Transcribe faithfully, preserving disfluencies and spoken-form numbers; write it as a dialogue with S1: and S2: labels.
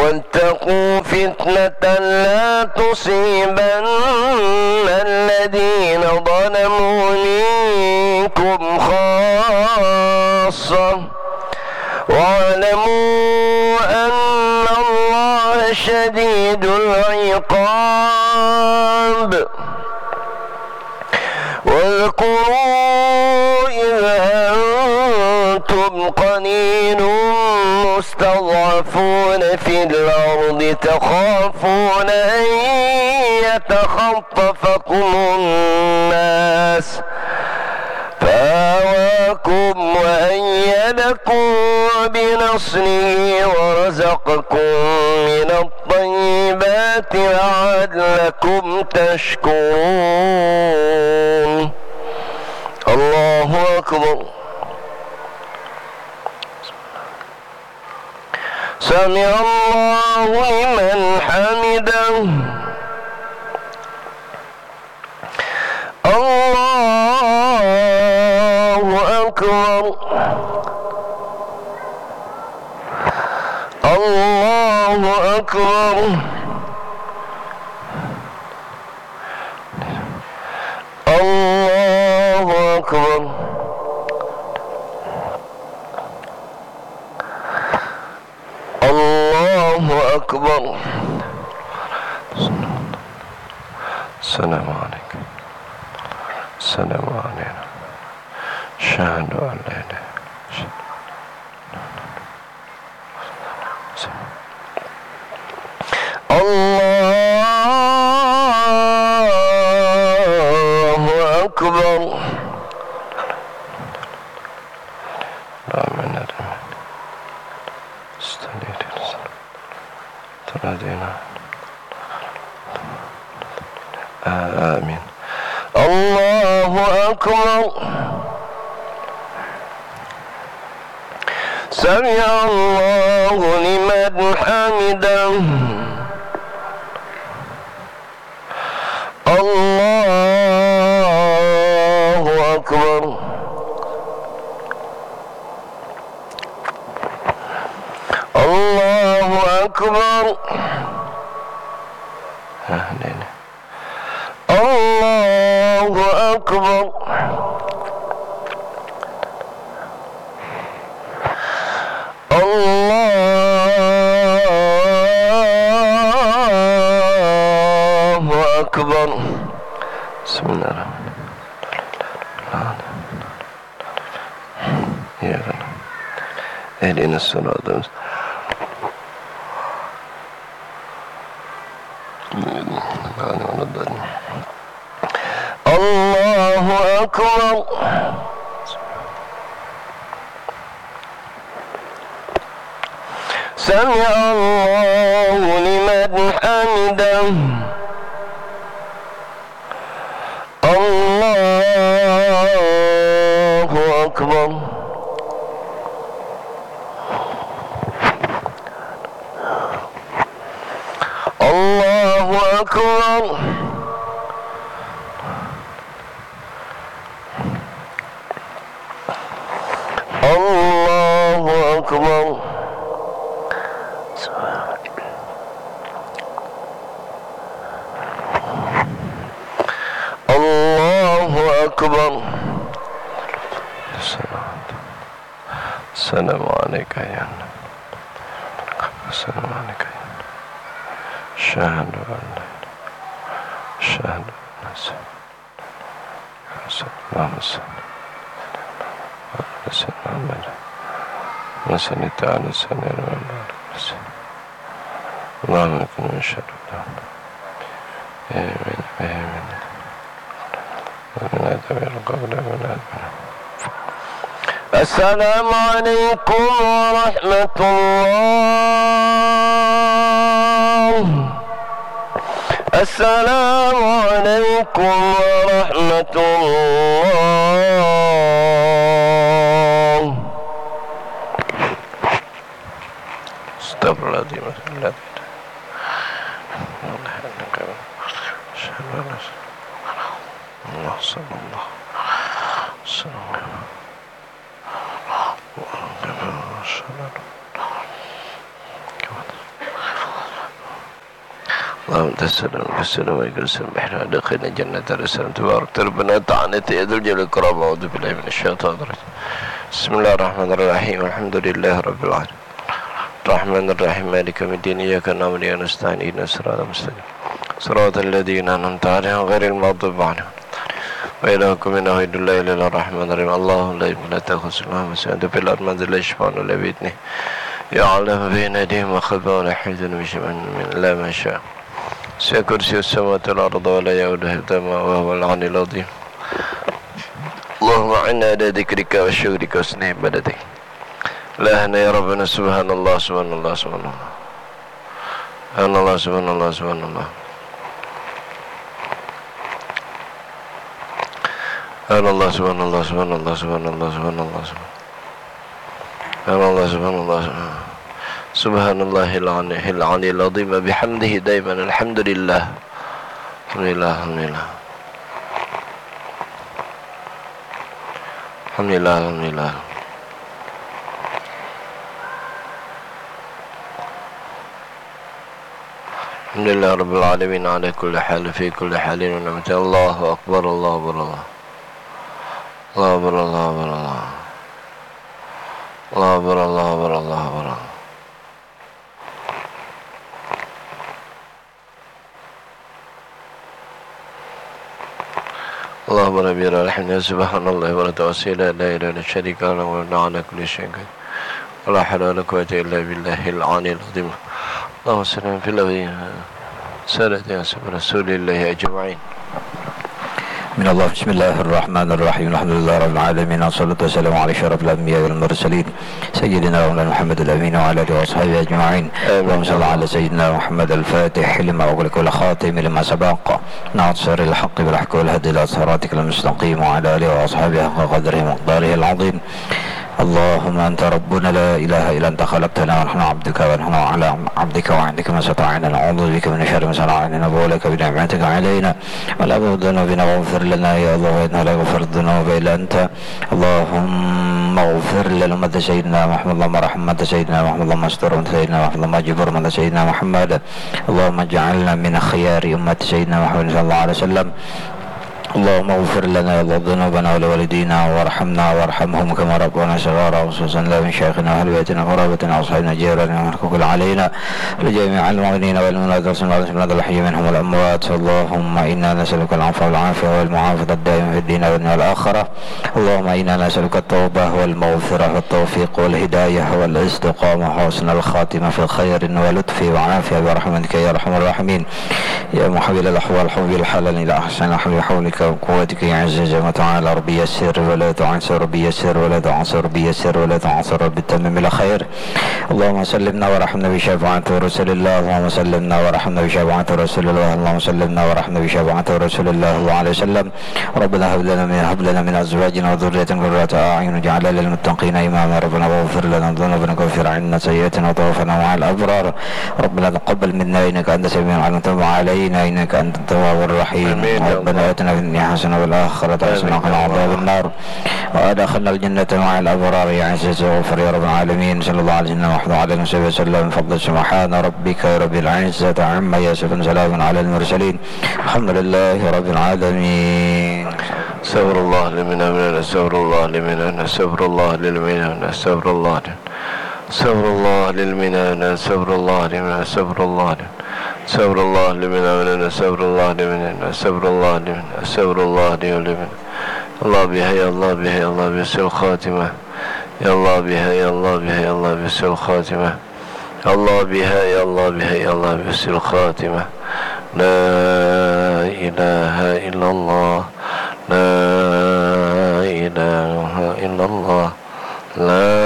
S1: واتقوا فتنة لا تصيبن الذين ظلموا منكم خاصة واعلموا أن الله شديد العقاب. واذكروا إذ أنتم قليل مستضعفون في الأرض تخافون أن يتخطفكم الناس فآواكم وأيدكم بنصره ورزقكم من الطيبات لعلكم تشكرون. الله أكبر. سمع الله لمن حمده. الله أكبر. الله أكبر. الله أكبر. الله أكبر. السلام عليكم. السلام علينا. أشهد أن لا إله الله أكبر. آمين. آمين. الله أكبر. سمع الله لمن حمده. الله أكبر. الله أكبر. الله أكبر. الله أكبر. بسم الله الرحمن الرحيم. يا رب اهدنا الصراط المستقيم. الله أكبر. سمع الله لمن حمده. الله أكبر. الله أكبر. الله أكبر. الله أكبر. السلام عليك يا نبي. السلام عليك يا نبي. أشهد أن لا إله. أشهد أن اللهم صل على سيدنا محمد وسلم تعالى سيدنا محمد. اللهم كن من شر آمين آمين. ومن أدب القبر ومن أدب. السلام عليكم ورحمة الله. السلام عليكم ورحمة الله. استغفر الله العظيم الله. الله صلى الله وسلم. اللهم تسلم وكسلم ويكسلم بحنا دخلنا جنة السلام تبارك ربنا طعنت يد الجل الكرام أعوذ بالله من الشيطان الرجيم بسم الله الرحمن الرحيم الحمد لله رب العالمين الرحمن الرحيم مالك يوم الدين إياك نعبد وإياك نستعين اهدنا الصراط المستقيم صراط الذين أنعمت عليهم غير المغضوب عليهم وإلهكم إنه يد الله إلا الرحمن الرحيم الله لا إله إلا تأخذ سنة وسنة في الأرض منزل يشفعون ولا بإذنه يعلم بين أيديهم وخلفهم ولا يحيطون بشيء من إلا ما شاء سع كرسي السماوات والأرض ولا يؤوده حفظهما وهو العلي العظيم اللهم أعنا على ذكرك وشكرك وحسن عبادتك لا هنا يا ربنا سبحان الله سبحان الله سبحان الله سبحان الله سبحان الله سبحان الله سبحان الله سبحان الله سبحان الله سبحان الله سبحان الله سبحان الله سبحان الله سبحان الله العلي العظيم بحمده دائما الحمد لله الحمد لله الحمد لله الحمد لله الحمد لله الحمد لله رب العالمين على كل حال في كل حال ونعمة الله أكبر الله أكبر الله الله أكبر الله أكبر الله الله أكبر الله أكبر الله أكبر اللهم ربي الحمد سبحان الله ولا توسيل لا إله إلا شريك له ولا على كل شيء ولا حول ولا قوة إلا بالله العلي العظيم اللهم صل في الأولين سادة رسول الله أجمعين
S2: من الله بسم الله الرحمن الرحيم الحمد لله رب العالمين والصلاة والسلام على شرف الأنبياء والمرسلين سيدنا ومولانا محمد الأمين وعلى آله وأصحابه أجمعين اللهم صل على سيدنا محمد الفاتح لما أغلق والخاتم لما سبق ناصر الحق بالحق والهدي إلى صراطك المستقيم وعلى آله وأصحابه حق قدره ومقداره العظيم اللهم أنت ربنا لا إله إلا أنت خلقتنا ونحن عبدك ونحن على عبدك وعندك ما استطعنا نعوذ بك من شر ما صنعنا نبوء لك بنعمتك علينا ولا بد ذنوبنا واغفر لنا يا الله إنه لا يغفر الذنوب إلا أنت اللهم اغفر لأمة سيدنا محمد اللهم ارحم أمة سيدنا محمد اللهم استر أمة سيدنا محمد اللهم اجبر أمة سيدنا محمد اللهم اجعلنا من خيار أمة سيدنا محمد صلى الله عليه وسلم اللهم اغفر لنا يا الله ذنوبنا ولوالدينا وارحمنا وارحمهم كما ربنا صغارا وخصوصا لا من شيخنا واهل بيتنا وقرابتنا واصحابنا جيراننا ومحكوك علينا لجميع المؤمنين والمؤمنات والمسلمين الحي منهم والاموات اللهم انا نسالك العفو والعافيه والمعافاه الدائمه في الدين والدنيا والاخره اللهم انا نسالك التوبه والمغفره والتوفيق والهدايه والاستقامه وحسن الخاتمه في خير ولطف وعافيه برحمتك يا ارحم الراحمين يا محول الاحوال حول الحلال الى احسن حول حولك وقوتك يا عز وتعالى ربي يسر ولا تعسر ربي يسر ولا تعسر ربي يسر ولا تعسر ربي تمم الى خير اللهم سلمنا ورحمنا بشفاعة رسول الله اللهم سلمنا ورحمنا بشفاعة رسول الله اللهم سلمنا ورحمنا بشفاعة رسول الله صلى الله عليه وسلم ربنا هب لنا من هب لنا من ازواجنا وذرية قرة اعين واجعلنا للمتقين اماما ربنا واغفر لنا ذنوبنا وكفر عنا سيئاتنا وتوفنا مع الابرار ربنا تقبل منا انك انت السميع العليم وتب علينا انك انت التواب الرحيم ربنا اتنا في الدنيا حسنة والآخرة حسنة وقنا عذاب النار وأدخلنا الجنة مع الأبرار يا عزيز وغفر يا رب العالمين صلى الله عليه وسلم وحده عليه وسلم من فضل سبحان ربك رب العزة عما يصفون سلام على المرسلين الحمد لله رب العالمين
S1: استغفر الله لمن أمنا استغفر الله لمن أمنا استغفر الله لمن أمنا استغفر الله استغفر الله لمن أمنا استغفر الله لمن استغفر الله استغفر الله لمن أمنا استغفر الله لمن استغفر الله لمن استغفر الله لمن الله بها يا الله بها يا الله بسر الخاتمة يا الله بها يا الله بها يا الله بسر الخاتمة الله بها يا الله بها يا الله بسر الخاتمة لا إله إلا الله لا إله إلا الله لا